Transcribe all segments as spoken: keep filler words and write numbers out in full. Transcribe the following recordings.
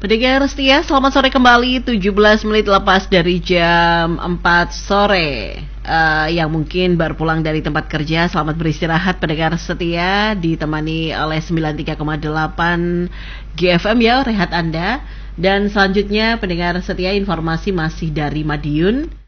Pendengar setia, selamat sore kembali. tujuh belas menit lepas dari jam empat sore. Uh, yang mungkin baru pulang dari tempat kerja, selamat beristirahat pendengar setia, ditemani oleh sembilan puluh tiga koma delapan G F M ya, rehat Anda. Dan selanjutnya pendengar setia, informasi masih dari Madiun.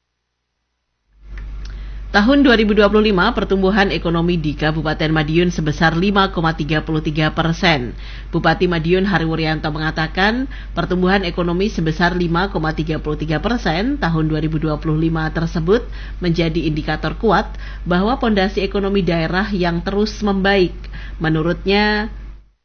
Tahun dua ribu dua puluh lima, pertumbuhan ekonomi di Kabupaten Madiun sebesar lima koma tiga tiga persen. Bupati Madiun Hari Wuryanto mengatakan pertumbuhan ekonomi sebesar lima koma tiga tiga persen tahun dua ribu dua puluh lima tersebut menjadi indikator kuat bahwa fondasi ekonomi daerah yang terus membaik. Menurutnya,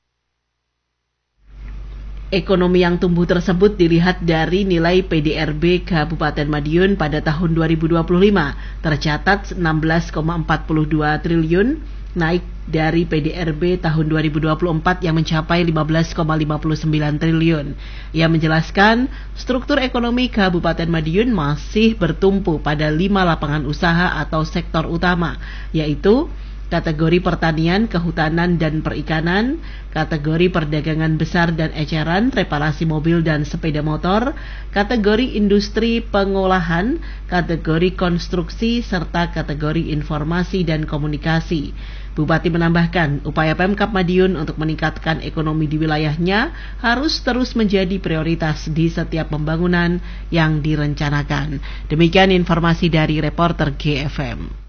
ekonomi yang tumbuh tersebut dilihat dari nilai P D R B Kabupaten Madiun pada tahun dua ribu dua puluh lima tercatat enam belas koma empat dua triliun, naik dari P D R B tahun dua ribu dua puluh empat yang mencapai lima belas koma lima sembilan triliun. Ia menjelaskan struktur ekonomi Kabupaten Madiun masih bertumpu pada lima lapangan usaha atau sektor utama, yaitu kategori pertanian, kehutanan, dan perikanan, kategori perdagangan besar dan eceran, reparasi mobil dan sepeda motor, kategori industri pengolahan, kategori konstruksi, serta kategori informasi dan komunikasi. Bupati menambahkan, upaya Pemkab Madiun untuk meningkatkan ekonomi di wilayahnya harus terus menjadi prioritas di setiap pembangunan yang direncanakan. Demikian informasi dari reporter G F M.